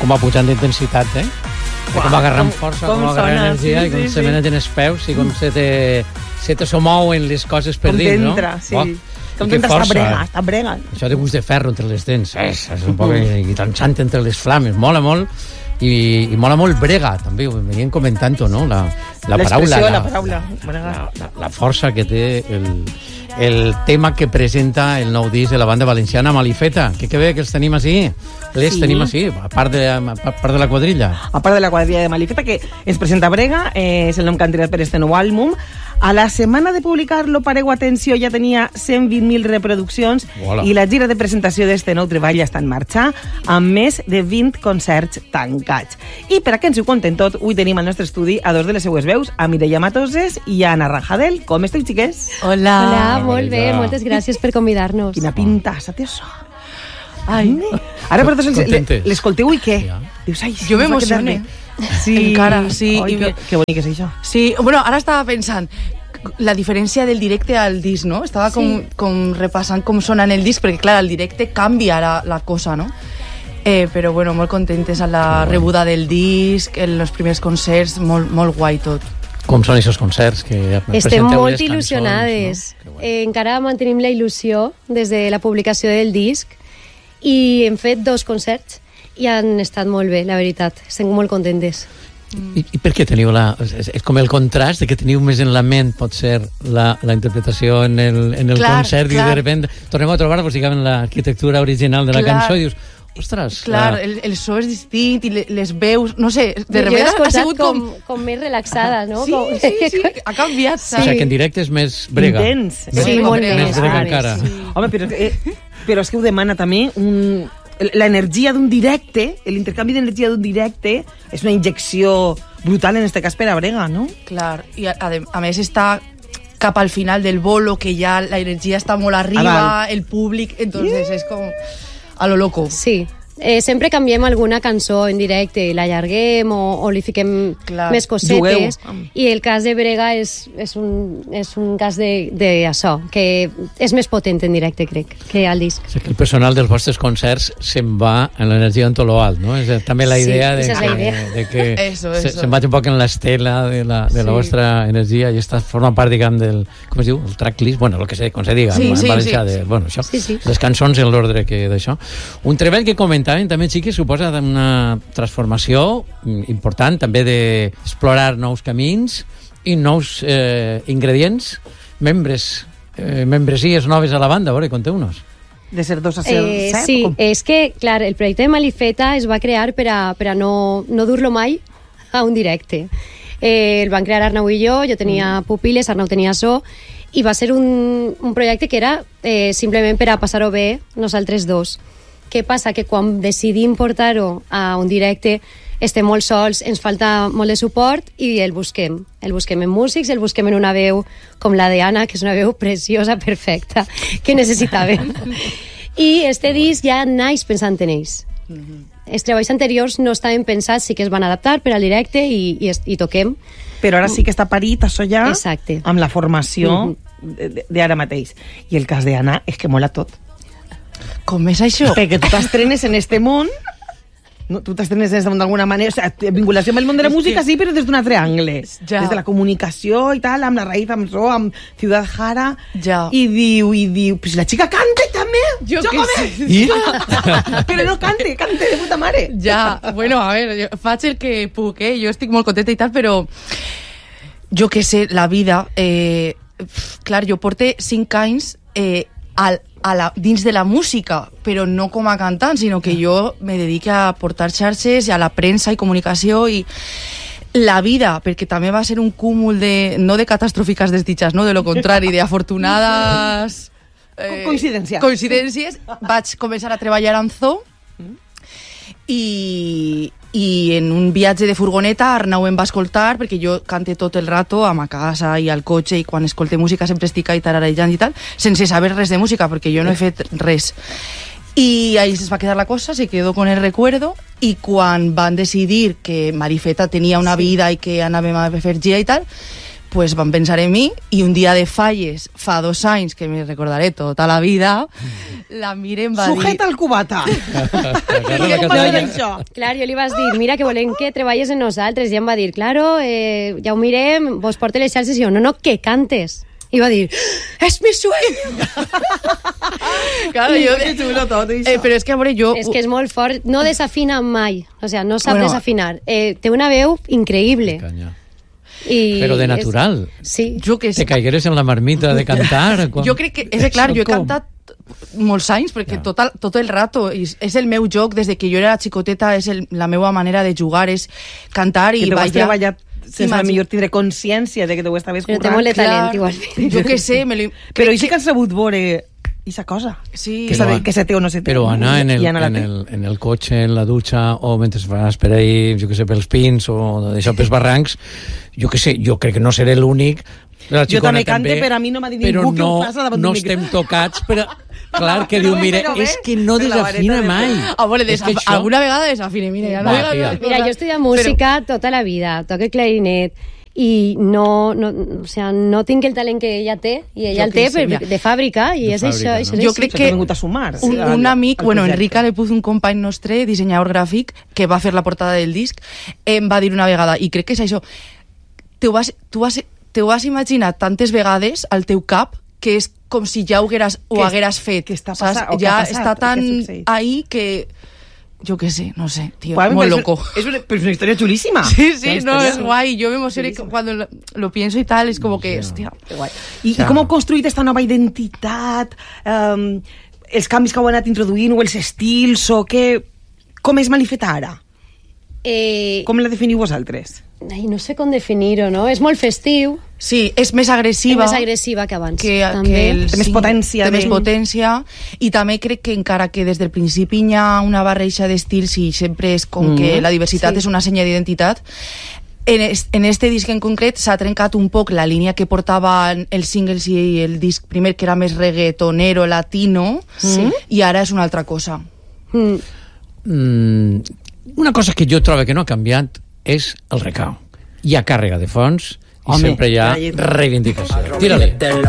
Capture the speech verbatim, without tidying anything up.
com va pujant d'intensitat, eh? Uau, com va agarrant com, força, com, com va agarrant sona, energia, sí, i com sí, se sí. menegen els peus, i com se te, se te somouen les coses per dins, no? Com t'entra, sí. Uau. Com t'entra, està brega, està brega. Això de gust de ferro entre les dents, és, és un poc mm. tranxant entre les flames, mola molt, i, i mola molt brega, també, ho venien comentant-ho, no? La, la paraula, la, la, paraula. La, la, la força que té el, el tema que presenta el nou disc de la banda valenciana Malifeta, que que bé que els tenim així, les sí. tenim així, a part, de, a part de la quadrilla. A part de la quadrilla de Malifeta, que ens presenta Brega, eh, és el nom que han tirat per este nou àlbum. A la setmana de publicar-lo, pareu atenció, ja tenia cent vint mil reproduccions. Hola. I la gira de presentació d'este nou treball ja està en marxa, amb més de vint concerts tancats. I per a que ens ho conten tot, avui tenim al nostre estudi a dos de les seues veus, a Mireia Matoses i a Ana Rajadel. Com esteu, xiques? Hola. Hola, molt bé, moltes gràcies per convidar-nos. Quina pintaça té això. Ai, ara per tots l'escolteu i què? Ja. Dius, ai, jo m'emocione. Sí. Encara, sí. Ai, que, que bonic és això. Sí, bueno, ara estava pensant la diferència del directe al disc, no? Estava com, sí. com repassant com sona en el disc, perquè clar, el directe canvia la, la cosa, no? Eh, però bueno, molt contentes a la rebuda del disc, en els primers concerts, molt, molt guai tot. Com són aquests concerts? Que estem molt il·lusionades. No? Eh, encara mantenim la il·lusió des de la publicació del disc i hem fet dos concerts i han estat molt bé, la veritat. Estem molt contentes. I, i per què teniu la... És, és com el contrast de que teniu més en la ment, pot ser, la, la interpretació en el, en el clar, concert clar. I de repente tornem a trobar-vos, diguem, l'arquitectura original de la clar. Cançó i dius... Ostres, clar, la... el, el so és distint i les veus, no sé, de repente ha sigut com... com... com més relaxada, no? Sí, com... sí, sí, ha canviat. Sí. O sigui, que en directe és més brega. Intens. Sí, sí molt més. Més brega encara. Sí. Home, però, eh, però és que ho demana també un... l'energia d'un directe, l'intercanvi d'energia d'un directe és una injecció brutal en este cas per a Brega, no? Clar, i a, a, a més està cap al final del bolo, que ja l'energia està molt arriba, el públic, entonces yeah. és com a lo loco. Sí. Eh, sempre canviem alguna cançó en directe, l'allarguem o, o li fiquem clar. Més cosetes. Jugueu. I el cas de Brega és, és, un, és un cas de, de això, que és més potent en directe, crec, que al disc. O sigui que el personal dels vostres concerts se'n va en l'energia en tot lo alt, no? És també la idea, sí, de, que, la idea. de que eso, eso. Se, se'n va un poc en l'estela de la, de sí. la vostra energia i està forma part, diguem, del, com es diu, el tracklist, bueno, el que se, com se diga, sí, en sí, valencià, sí. de, bueno, això, sí, sí. les cançons en l'ordre que d'això. Un treball que comentàvem també, xiques, suposa una transformació important, també d'explorar nous camins i nous eh, ingredients, membres, eh, membresies noves a la banda. A veure, conteu-nos. De ser dos a ser eh, set? Sí, és que, clar, el projecte de Malifeta es va crear per a, per a no, no dur-lo mai a un directe. Eh, el van crear Arnau i jo, jo tenia mm. pupil·les, Arnau tenia so, i va ser un, un projecte que era eh, simplement per a passar-ho bé nosaltres dos. Què passa? Que quan decidim portar-ho a un directe estem molt sols, ens falta molt de suport i el busquem. El busquem en músics, el busquem en una veu com la d'Anna, que és una veu preciosa, perfecta, que necessitàvem. I este disc ja naix pensant en ells. Els treballs anteriors no estaven pensats, sí que es van adaptar per al directe i, i, i toquem. Però ara sí que està parit, això ja, exacte. Amb la formació mm-hmm. d'ara mateix. I el cas d'Anna és que mola tot. Com és això? Perquè tu t'estrenes en este món, no, tu t'estrenes en este món d'alguna manera, o sigui, vinculació amb el món de la és música, que... sí, però des d'un altre angle. Ja. Des de la comunicació i tal, amb la raïz, amb so, amb Ciudad Jara, ja. i diu, i diu, pues la xica canta també, jo que sé. I? Però no cante, cante de puta mare. Ja, bueno, a veure, jo faig el que puc, eh? Jo estic molt contenta i tal, però jo que sé, la vida, eh, clar, jo porto cinc anys eh, al a la, dins de la música, però no com a cantant, sinó que jo me dedico a portar xarxes i a la premsa i comunicació i la vida, perquè també va ser un cúmul de, no de catastròfiques desdichas, no, de lo contrari, de afortunades eh, coincidències. coincidències. Vaig començar a treballar amb Zoo i, i en un viatge de furgoneta Arnau em va escoltar, perquè jo cante tot el rato a ma casa i al cotxe, i quan escolte música sempre estic ahí tararejant i tal, sense saber res de música, perquè jo no he fet res. I ahí es va quedar la cosa, se quedó con el recuerdo, i quan van decidir que Malifeta tenia una vida i que anàvem a fer gira i tal, pues van pensar en mi i un dia de falles, fa dos anys, que me recordaré tota la vida, la Miren va dir... Sujeta el cubata! Agarra la Com casella. això? Clar, jo li vaig dir, mira, que volem que treballes en nosaltres. I em va dir, claro, eh, ja ho mirem, vos porte les xarxes. I jo, no, no, que cantes. I va dir, és mi sueño! Claro, jo... Que xulo tot, això. Eh, però és que, a veure, jo... És que és molt fort, no desafina mai. O sea, no sap Bueno. desafinar. Eh, té una veu increïble. Canya. I Però de és- natural. Sí. Jo que Te caigueres en la marmita de cantar. Quan... Jo crec que, és que, clar, jo he Com? cantat molts anys, perquè Ja. tot, el, tot el rato és, és el meu joc, des de que jo era xicoteta, és el, la meva manera de jugar, és cantar Que i t'ho has ballar. treballat sense Imagina- a millor tindre consciència de que t'ho estaves Però té currant. molt de talent, Clar, igualment. Jo que sé, me lo... Però i sí que has sabut veure esa cosa. Sí. Que, Però- se, que se té o no se té. Però anar en el, I anar a la en, té. el, en el cotxe, en la dutxa, o mentre vas per ahí, jo que sé, pels pins, o d'això pels barrancs, jo que sé, jo crec que no seré l'únic. La Jo xicona també cante, però a mi no m'ha dit ningú que ho faça davant no d'un micro. estem tocats, però clar que Però diu, bé, mira, però bé, és que no per la desafina vareta de mai. A veure, És desaf... que això- alguna vegada desafine, mira, ja no Va, digas- tia. Mira, jo he estudiat música però... tota la vida, toco clarinet, i no, no, o sea, no tinc el talent que ella té, i ella Jo el té que sé, per, mira. de fàbrica, i De és fàbrica, això. no? això Jo és crec O sigui, que que ha vingut a sumar. Un, al- un amic, al bueno, projecte. Enrica le puso un company nostre, dissenyador gràfic, que va fer la portada del disc, em va dir una vegada, i crec que és això, te ho vas, tu vas, te ho has imaginat tantes vegades al teu cap que és com si ja ho hagueras, ho Que és- hagueras fet. que està saps? passat, o que ha ja passat, està o que tan ha succeït. ahí que... Jo què sé, no sé, tío, Pues a mí me molt parece- loco. Es una, pero es una historia chulísima. Sí, sí, Una no, historia es guay. Yo me emociono chulísima. cuando lo, lo pienso y tal, es como que, hostia. Que guai. I, Ja. I com heu construït aquesta nova identitat? Um, els canvis que heu anat introduint, o els estils, o què... Com és Malifeta ara? Eh, Com la definiu vosaltres? ai, no sé com definir-ho, no? És molt festiu, Sí, és més és agressiva. més agressiva que abans. que, també. que el Té més cinc- potència té de- més potència, i també crec que encara que des del principi hi ha una barreja d'estils i sempre és com Mm, que la diversitat sí. és una senya d'identitat, en, es, en este disc en concret s'ha trencat un poc la línia que portaven els singles i el disc primer, que era més reggaetonero, latino, Sí. i ara és una altra cosa. Mm. Mm, una cosa que jo trobo que no ha canviat és el recau. Hi ha càrrega de fons i Home, sempre hi ha ja hi- reivindicació. Tira-li.